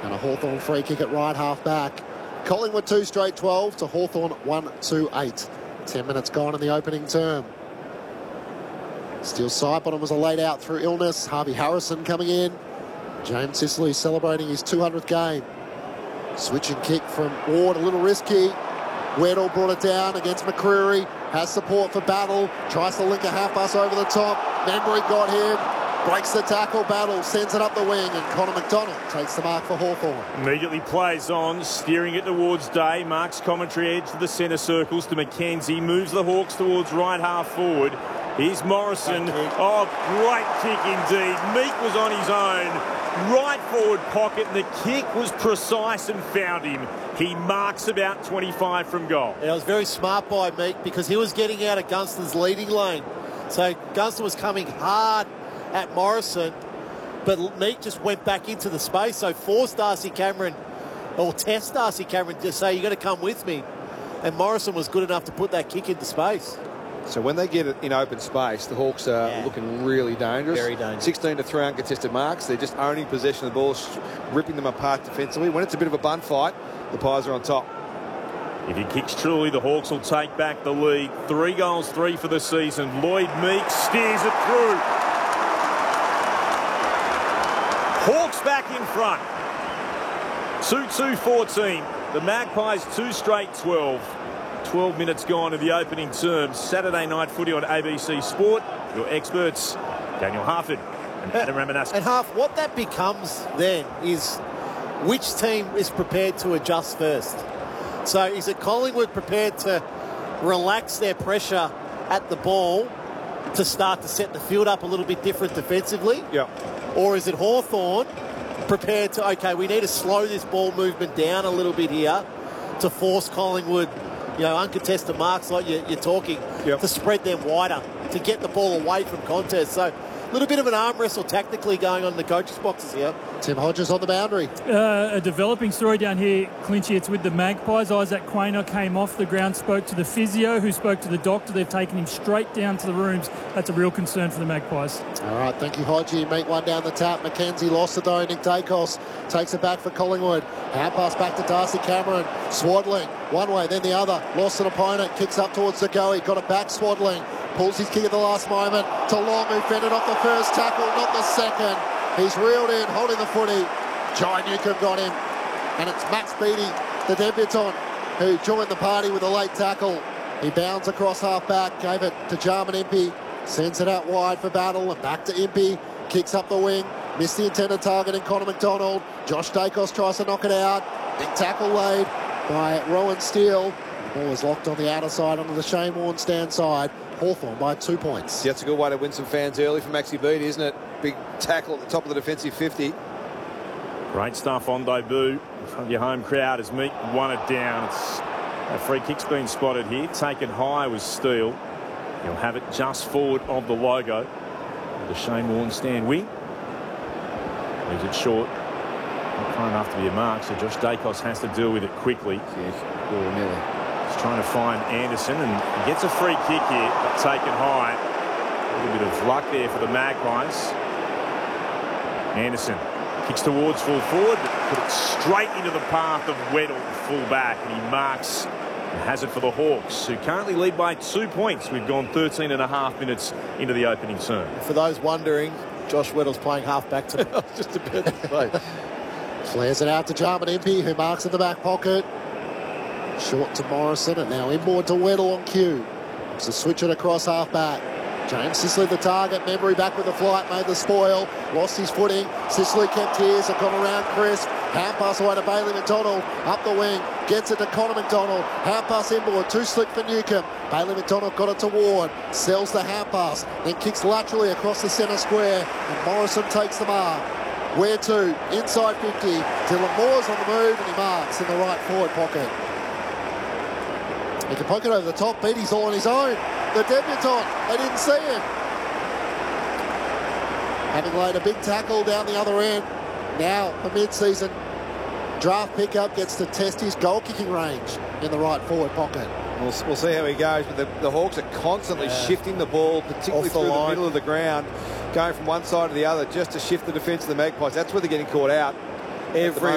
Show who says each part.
Speaker 1: And a Hawthorn free kick at right half back. Collingwood 2 straight 12 to Hawthorn 1-2-8. 10 minutes gone in the opening term. Steele Sidebottom was a laid out through illness. Harvey Harrison coming in. James Sicily celebrating his 200th game. Switch and kick from Ward, a little risky. Weddle brought it down against McCreary. Has support for Battle. Tries to link a half pass over the top. Membry got him. Breaks the tackle. Battle sends it up the wing, and Connor McDonald takes the mark for Hawthorn.
Speaker 2: Immediately plays on, steering it towards Day. Marks commentary edge to the centre circles to McKenzie. Moves the Hawks towards right half forward. Here's Morrison. Oh, great kick indeed. Meek was on his own. Right forward pocket, and the kick was precise and found him. He marks about 25 from goal.
Speaker 3: Yeah, it was very smart by Meek because he was getting out of Gunston's leading lane. So Gunston was coming hard at Morrison, but Meek just went back into the space, so forced Darcy Cameron, or test Darcy Cameron to say, you've got to come with me. And Morrison was good enough to put that kick into space.
Speaker 4: So when they get it in open space, the Hawks are looking really dangerous.
Speaker 3: Very dangerous.
Speaker 4: 16 to 3 uncontested marks. They're just owning possession of the ball, ripping them apart defensively. When it's a bit of a bun fight, the Pies are on top.
Speaker 2: If he kicks truly, the Hawks will take back the lead. 3 goals, 3 for the season. Lloyd Meek steers it through. Hawks back in front. 2-2-14. The Magpies 2 straight 12. 12 minutes gone in the opening term. Saturday night footy on ABC Sport. Your experts, Daniel Harford and Adam Ramanaska.
Speaker 3: And Harf, what that becomes then is which team is prepared to adjust first. So is it Collingwood prepared to relax their pressure at the ball to start to set the field up a little bit different defensively?
Speaker 4: Yeah.
Speaker 3: Or is it Hawthorn prepared to, okay, we need to slow this ball movement down a little bit here to force Collingwood, you know, uncontested marks like you're talking, to spread them wider, to get the ball away from contest. So a little bit of an arm wrestle tactically going on in the coaches' boxes here.
Speaker 1: Tim Hodges on the boundary.
Speaker 5: A developing story down here, Clinchy. It's with the Magpies. Isaac Quaynor came off the ground, spoke to the physio, who spoke to the doctor. They've taken him straight down to the rooms. That's a real concern for the Magpies.
Speaker 1: All right, thank you, Hodgie. Make one down the tap. McKenzie lost it though. Nick Dacos takes it back for Collingwood. Hand pass back to Darcy Cameron. Swaddling, one way, then the other. Lost an opponent, kicks up towards the goal. He got it back, Swaddling. Pulls his kick at the last moment to Long, who fended off the first tackle, not the second. He's reeled in, holding the footy. Jai Newcomb got him. And it's Max Beattie, the debutant, who joined the party with a late tackle. He bounds across half-back, gave it to Jarman Impey. Sends it out wide for Battle, and back to Impey. Kicks up the wing. Missed the intended target in Connor McDonald. Josh Dacos tries to knock it out. Big tackle laid by Rowan Steele. The ball is locked on the outer side onto the Shane Warne stand side. Hawthorn by 2 points.
Speaker 4: Yeah, it's a good way to win some fans early for Maxi Beattie, isn't it? Big tackle at the top of the defensive 50.
Speaker 2: Great stuff on debut in front of your home crowd as Meek won it down. It's a free kick's been spotted here. Taken high was Steele. He'll have it just forward of the logo. The Shane Warne stand wing. Leaves it short. Not far enough to be a mark, so Josh Dacos has to deal with it quickly.
Speaker 4: Nearly.
Speaker 2: He's trying to find Anderson, and he gets a free kick here, but taken high. A little bit of luck there for the Magpies. Anderson kicks towards full forward, but put it straight into the path of Weddle, full back, and he marks and has it for the Hawks, who currently lead by 2 points. We've gone 13 and a half minutes into the opening term.
Speaker 3: For those wondering, Josh Weddle's playing half-back today.
Speaker 4: Just a bit of play.
Speaker 1: Flares it out to Jarman Impey, who marks in the back pocket. Short to Morrison, and now inboard to Weddle on cue. So switch it across half-back. James Sicily the target. Membry back with the flight, made the spoil. Lost his footing. Sicily kept his and got around Chris. Hand pass away to Bailey McDonald. Up the wing. Gets it to Connor McDonald. Hand pass inboard. Too slick for Newcomb. Bailey McDonald got it to Ward. Sells the hand pass. Then kicks laterally across the centre square. And Morrison takes the mark. Where to? Inside 50. Dylan Moore's on the move, and he marks in the right forward pocket. He can poke it over the top. Beattie's all on his own. The debutant. They didn't see him. Having laid a big tackle down the other end. Now, a mid-season draft pickup gets to test his goal-kicking range in the right forward pocket.
Speaker 4: We'll see how he goes, but the Hawks are constantly shifting the ball, particularly through the middle of the ground, going from one side to the other just to shift the defence of the Magpies. That's where they're getting caught out every